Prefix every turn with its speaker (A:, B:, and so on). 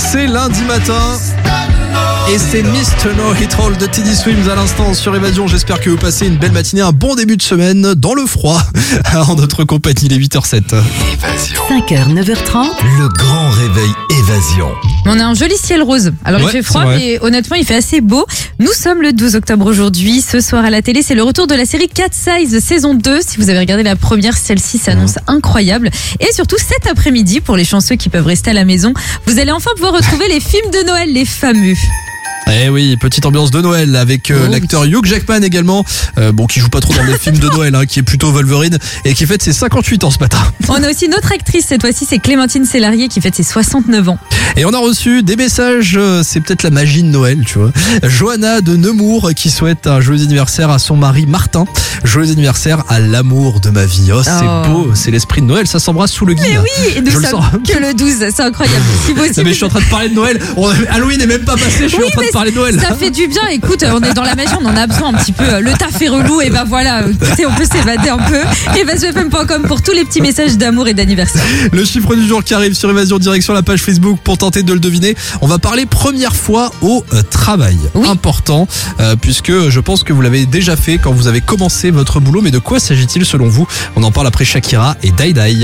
A: C'est lundi matin. Et c'est Mr. No Hit All de Teddy Swims à l'instant sur Évasion. J'espère que vous passez une belle matinée, un bon début de semaine dans le froid. En notre compagnie, il est 8h07.
B: Évasion.
C: 5h, 9h30.
B: Le grand réveil Évasion.
D: On a un joli ciel rose. Alors il fait froid, mais honnêtement, il fait assez beau. Nous sommes le 12 octobre aujourd'hui. Ce soir à la télé, c'est le retour de la série Cat Size saison 2. Si vous avez regardé la première, celle-ci s'annonce incroyable. Et surtout cet après-midi, pour les chanceux qui peuvent rester à la maison, vous allez enfin pouvoir retrouver les films de Noël, les fameux.
A: Eh oui, petite ambiance de Noël avec l'acteur Hugh Jackman également, qui joue pas trop dans des films de Noël, qui est plutôt Wolverine et qui fête ses 58 ans ce matin.
D: On a aussi une autre actrice, cette fois-ci c'est Clémentine Célarié qui fête ses 69 ans.
A: Et on a reçu des messages, c'est peut-être la magie de Noël, tu vois. Johanna de Nemours qui souhaite un joyeux anniversaire à son mari Martin. Joyeux anniversaire à l'amour de ma vie. Oh, c'est beau, c'est l'esprit de Noël, ça s'embrasse sous le gui.
D: Mais oui, et nous sommes que le 12, c'est incroyable. Si vous aussi,
A: mais je suis en train de parler de Noël, Halloween n'est même pas passé, je suis en train de parler de Noël.
D: Ça fait du bien, écoute, on est dans la magie, on en a besoin un petit peu. Le taf est relou, et ben voilà, écoutez, on peut s'évader un peu. EvasionFM.com pour tous les petits messages d'amour et d'anniversaire. Le
A: chiffre du jour qui arrive sur Évasion, direction la page Facebook pour tenter de le deviner. On va parler première fois au travail. Oui. Important, puisque je pense que vous l'avez déjà fait quand vous avez commencé votre boulot. Mais de quoi s'agit-il selon vous? On en parle après Shakira et Dai Dai.